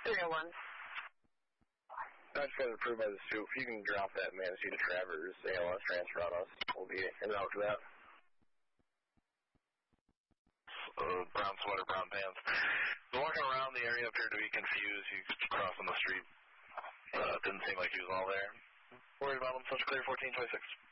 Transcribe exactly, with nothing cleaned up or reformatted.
three oh one. I just got approved by the S O U P. You can drop that Manistee to Travers. A L S transfer on us. We'll be in route for that. Uh, brown sweater, brown pants. So walking around the area appeared to be confused. He was crossing the street. Uh, didn't seem like he was all there. Worried about him. Such clear fourteen twenty-six.